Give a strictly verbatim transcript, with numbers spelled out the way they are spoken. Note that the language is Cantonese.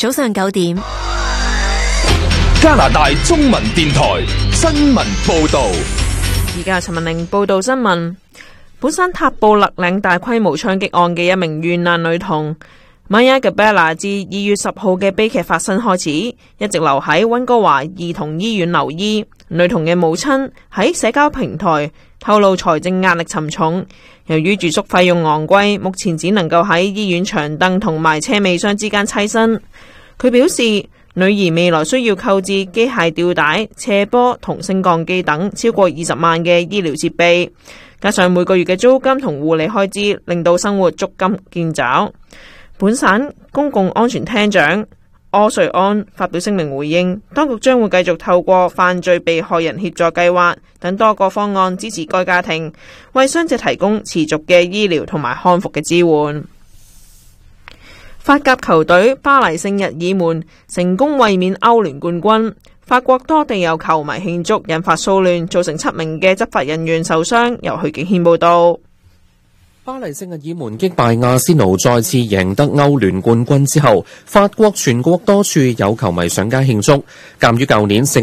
早上九點， 加拿大中文電台新聞報道。 而家陳文玲報道新聞。本身塔布勒領大規模槍擊案嘅一名遇難女童 Maya Gabella 自二月十號嘅悲劇發生開始，一直留喺溫哥華兒童醫院留醫。女童嘅母親喺社交平台透露財政壓力沉重，由於住宿費用昂貴，目前只能夠喺醫院長凳同埋車尾箱之間棲身。佢表示，女兒未來需要購置機械吊帶、斜坡同升降機等超過二十萬嘅醫療設備，加上每個月嘅租金同護理開支，令到生活捉襟見肘。本省公共安全廳長柯瑞安發表聲明回應，當局將會繼續透過犯罪被害人協助計劃等多個方案支持該家庭，為傷者提供持續嘅醫療同埋康復嘅支援。法甲球隊巴黎聖日耳門成功衛冕歐聯冠軍，法國多地有球迷慶祝，引發騷亂，造成七名嘅執法人員受傷。由許景軒報道。 巴黎聖日耳門擊敗阿仙奴，再次贏得歐聯冠軍之後，法國全國多處有球迷上街慶祝。鑒於舊年聖